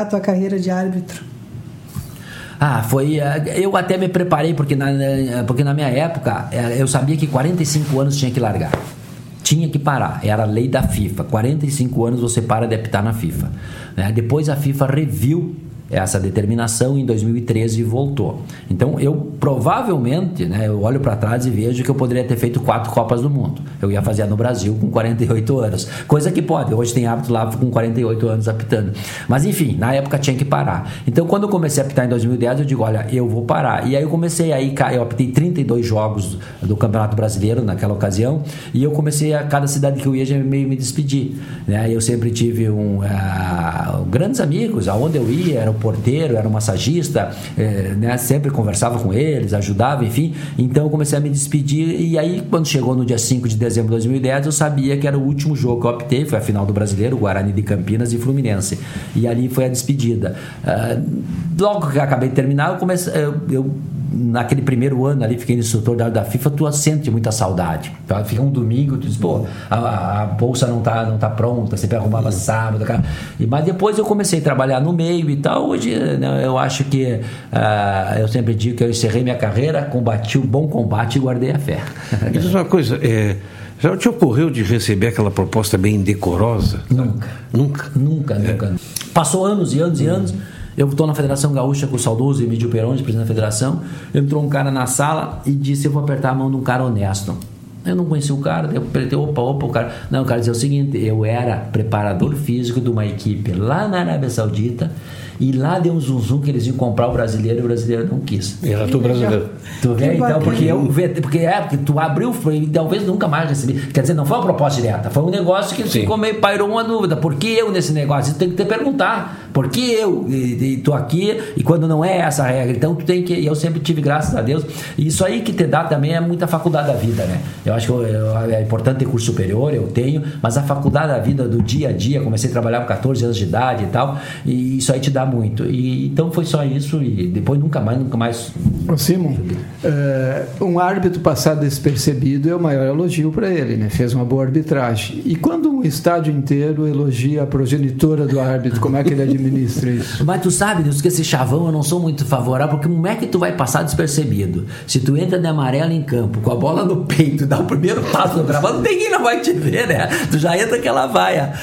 a tua carreira de árbitro? Eu até me preparei, porque na minha época eu sabia que 45 anos tinha que largar. Tinha que parar, era a lei da FIFA. 45 anos você para de apitar na FIFA. Depois a FIFA reviu essa determinação em 2013 e voltou. Então eu provavelmente, eu olho para trás e vejo que eu poderia ter feito 4 Copas do Mundo. Eu ia fazer no Brasil com 48 anos, coisa que pode, hoje tem hábito lá com 48 anos apitando, mas enfim, na época tinha que parar. Então quando eu comecei a apitar em 2010, eu digo, olha, eu vou parar. E aí eu comecei, eu apitei 32 jogos do Campeonato Brasileiro naquela ocasião, e eu comecei a cada cidade que eu ia já meio me despedir, Eu sempre tive grandes amigos, aonde eu ia, era o porteiro, era um massagista, sempre conversava com eles, ajudava, enfim. Então eu comecei a me despedir, e aí quando chegou no dia 5 de dezembro de 2010, eu sabia que era o último jogo que eu optei, foi a final do Brasileiro, Guarani de Campinas e Fluminense, e ali foi a despedida. Logo que eu acabei de terminar, eu naquele primeiro ano ali, fiquei instrutor da FIFA, tu sente muita saudade. Fica um domingo, tu diz, a bolsa não tá pronta, sempre arrumava sábado, cara. Mas depois eu comecei a trabalhar no meio e tal. Hoje, eu acho que eu sempre digo que eu encerrei minha carreira, combati o bom combate e guardei a fé. Me diz uma coisa, já te ocorreu de receber aquela proposta bem indecorosa? Nunca. Passou anos e anos e anos. Eu estou na Federação Gaúcha com o saudoso Emílio Peronde, presidente da federação. Entrou um cara na sala e disse, eu vou apertar a mão de um cara honesto. Eu não conheci o cara, eu apertei, o cara... Não, o cara dizia o seguinte, eu era preparador físico de uma equipe lá na Arábia Saudita, e lá deu um zum que eles iam comprar o brasileiro e o brasileiro não quis. Era tu brasileiro. Tu vê? Então, porque tu abriu e talvez nunca mais recebi. Quer dizer, não foi uma proposta direta, foi um negócio que ficou meio, pairou uma dúvida. Por que eu nesse negócio? Você tem que te perguntar. Por que eu? E tô aqui, e quando não é essa a regra, então tu tem que... E eu sempre tive, graças a Deus, e isso aí que te dá também é muita faculdade da vida, Eu acho que é importante ter curso superior, eu tenho, mas a faculdade da vida, do dia a dia, comecei a trabalhar com 14 anos de idade e tal, e isso aí te dá muito. E então foi só isso, e depois nunca mais. Simon, um árbitro passar despercebido é o maior elogio para ele, Fez uma boa arbitragem. E quando um estádio inteiro elogia a progenitora do árbitro, como é que ele administra isso? Mas tu sabe, Deus, que esse chavão eu não sou muito favorável, porque como é que tu vai passar despercebido? Se tu entra de amarelo em campo, com a bola no peito, dá o primeiro passo no gravado, ninguém não vai te ver, Tu já entra aquela vaia.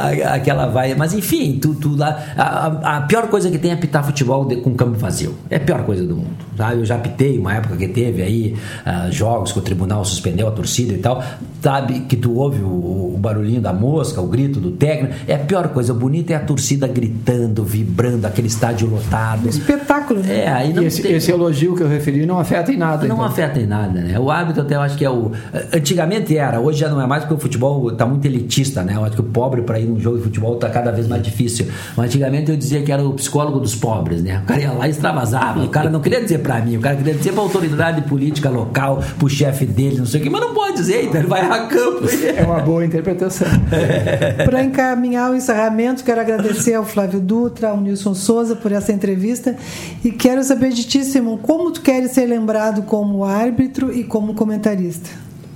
Mas enfim, tu lá, a pior coisa que tem é apitar futebol com campo vazio. É a pior coisa do mundo, Eu já apitei uma época que teve aí jogos que o tribunal suspendeu a torcida e tal, sabe, que tu ouve o barulhinho da mosca, o grito do técnico. É a pior coisa. O bonito é a torcida gritando, vibrando, aquele estádio lotado. Um espetáculo, Aí não esse elogio que eu referi não afeta em nada. Não afeta em nada, O árbitro até eu acho que antigamente era, hoje já não é mais, porque o futebol está muito elitista, Eu acho que o pobre para ir num jogo de futebol está cada vez mais difícil. Mas antigamente eu dizia que era o psicólogo dos pobres, O cara ia lá e extravasava. O cara não queria dizer para mim, o cara queria dizer para a autoridade política local, para o chefe dele, não sei o quê, mas não pode dizer, então ele vai a campo. É uma boa interpretação. Para encaminhar o encerramento, quero agradecer ao Flávio Dutra, ao Nilson Souza por essa entrevista, e quero saber de ti, Simon, como tu queres ser lembrado como árbitro e como comentarista?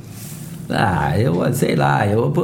Eu sei lá,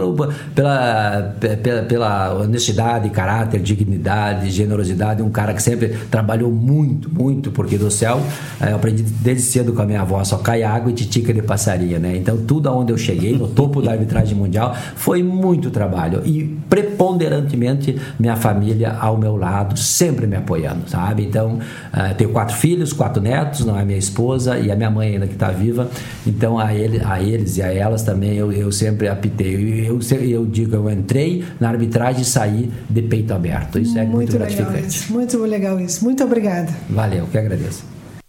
pela honestidade, caráter, dignidade, generosidade, um cara que sempre trabalhou muito, muito, porque do céu eu aprendi desde cedo com a minha avó, só cai água e titica de passarinho, Então tudo aonde eu cheguei, no topo da arbitragem mundial, foi muito trabalho, e preponderantemente minha família ao meu lado, sempre me apoiando, sabe? Então tenho 4 filhos, 4 netos, não é minha esposa, e a minha mãe ainda que está viva, então a eles e a elas também eu sempre apitei. Eu digo, eu entrei na arbitragem e saí de peito aberto. Isso é muito gratificante. Muito legal isso. Muito obrigada. Valeu, que agradeço.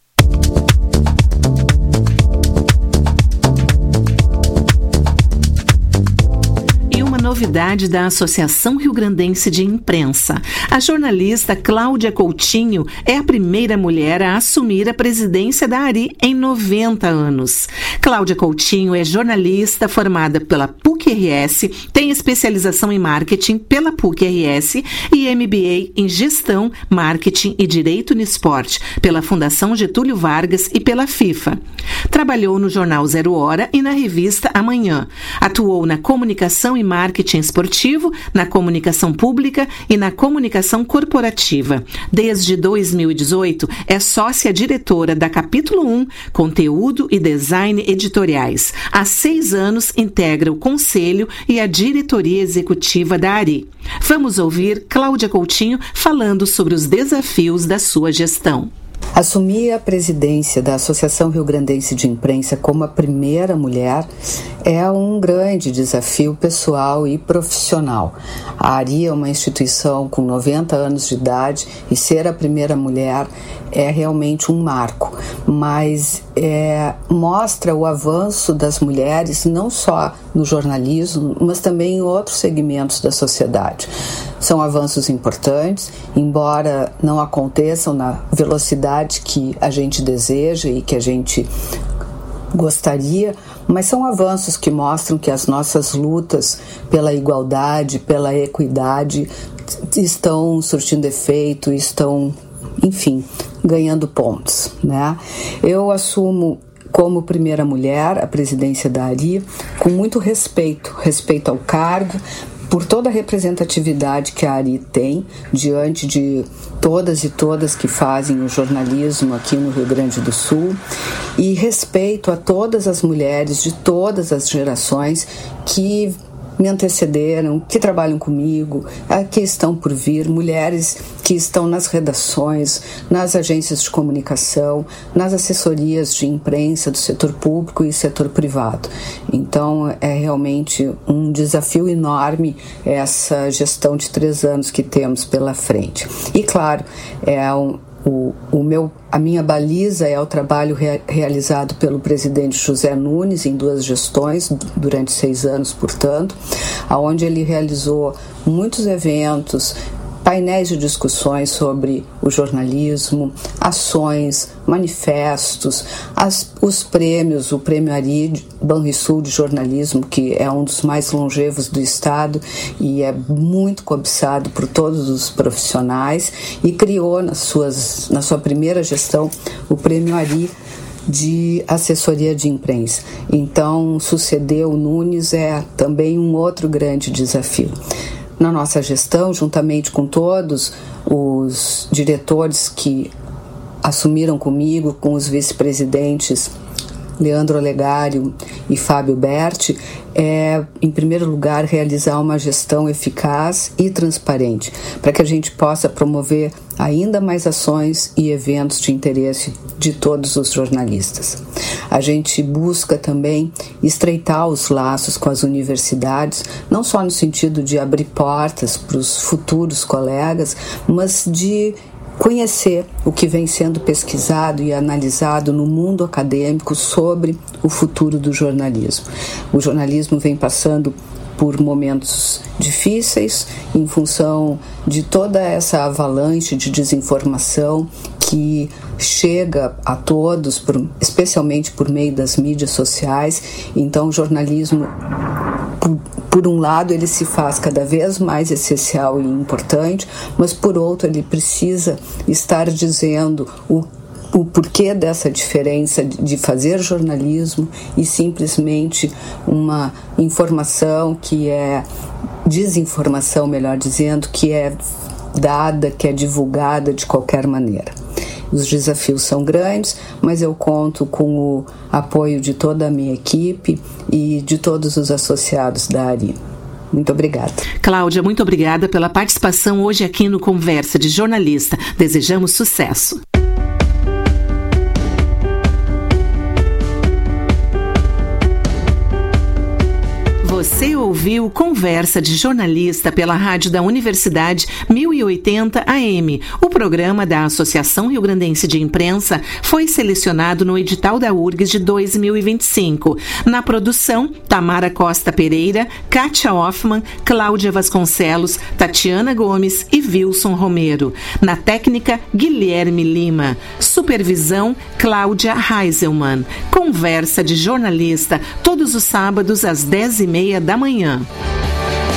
Novidade da Associação Rio-Grandense de Imprensa. A jornalista Cláudia Coutinho é a primeira mulher a assumir a presidência da ARI em 90 anos. Cláudia Coutinho é jornalista formada pela PUC-RS, tem especialização em marketing pela PUC-RS e MBA em gestão, marketing e direito no esporte pela Fundação Getúlio Vargas e pela FIFA. Trabalhou no jornal Zero Hora e na revista Amanhã. Atuou na comunicação e marketing marketing esportivo, na comunicação pública e na comunicação corporativa. Desde 2018, é sócia-diretora da Capítulo 1, Conteúdo e Design Editoriais. Há 6 anos, integra o Conselho e a diretoria executiva da ARI. Vamos ouvir Cláudia Coutinho falando sobre os desafios da sua gestão. Assumir a presidência da Associação Rio-Grandense de Imprensa como a primeira mulher é um grande desafio pessoal e profissional. A ARI é uma instituição com 90 anos de idade e ser a primeira mulher é realmente um marco, mas mostra o avanço das mulheres não só no jornalismo, mas também em outros segmentos da sociedade. São avanços importantes, embora não aconteçam na velocidade que a gente deseja e que a gente gostaria, mas são avanços que mostram que as nossas lutas pela igualdade, pela equidade estão surtindo efeito, estão, enfim, ganhando pontos, né? Eu assumo como primeira mulher a presidência da ARI com muito respeito ao cargo, por toda a representatividade que a ARI tem diante de todas e todas que fazem o jornalismo aqui no Rio Grande do Sul, e respeito a todas as mulheres de todas as gerações que me antecederam, que trabalham comigo, que estão por vir, mulheres que estão nas redações, nas agências de comunicação, nas assessorias de imprensa do setor público e setor privado. Então, é realmente um desafio enorme essa gestão de 3 anos que temos pela frente. E, claro, a minha baliza é o trabalho realizado pelo presidente José Nunes em 2 gestões, durante 6 anos, portanto, onde ele realizou muitos eventos, painéis de discussões sobre o jornalismo, ações, manifestos, os prêmios, o Prêmio ARI Banrisul de Jornalismo, que é um dos mais longevos do estado e é muito cobiçado por todos os profissionais, e criou na sua primeira gestão o Prêmio ARI de assessoria de imprensa. Então, suceder o Nunes é também um outro grande desafio. Na nossa gestão, juntamente com todos os diretores que assumiram comigo, com os vice-presidentes Leandro Olegário e Fábio Berti, em primeiro lugar, realizar uma gestão eficaz e transparente, para que a gente possa promover ainda mais ações e eventos de interesse de todos os jornalistas. A gente busca também estreitar os laços com as universidades, não só no sentido de abrir portas para os futuros colegas, mas de conhecer o que vem sendo pesquisado e analisado no mundo acadêmico sobre o futuro do jornalismo. O jornalismo vem passando por momentos difíceis em função de toda essa avalanche de desinformação que chega a todos, especialmente por meio das mídias sociais. Então, o jornalismo, por um lado, ele se faz cada vez mais essencial e importante, mas, por outro, ele precisa estar dizendo o porquê dessa diferença de fazer jornalismo e simplesmente uma informação que é desinformação, melhor dizendo, que é dada, que é divulgada de qualquer maneira. Os desafios são grandes, mas eu conto com o apoio de toda a minha equipe e de todos os associados da ARI. Muito obrigada. Cláudia, muito obrigada pela participação hoje aqui no Conversa de Jornalista. Desejamos sucesso. Você ouviu Conversa de Jornalista pela Rádio da Universidade 1080 AM. O programa da Associação Rio-Grandense de Imprensa foi selecionado no edital da URGS de 2025. Na produção, Tamara Costa Pereira, Kátia Hoffmann, Cláudia Vasconcelos, Tatiana Gomes e Wilson Romero. Na técnica, Guilherme Lima. Supervisão, Cláudia Heiselmann. Conversa de Jornalista, todos os sábados às 10h30 da manhã.